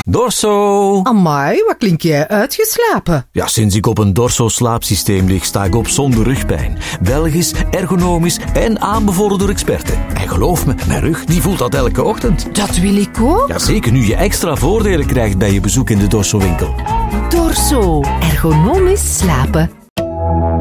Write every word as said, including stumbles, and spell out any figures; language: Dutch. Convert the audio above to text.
Dorso! Amai, wat klink jij uitgeslapen? Ja, sinds ik op een Dorso-slaapsysteem lig, sta ik op zonder rugpijn. Belgisch, ergonomisch en aanbevolen door experten. En geloof me, mijn rug die voelt dat elke ochtend. Dat wil ik ook. Ja, zeker nu je extra voordelen krijgt bij je bezoek in de Dorso-winkel. Dorso. Ergonomisch slapen.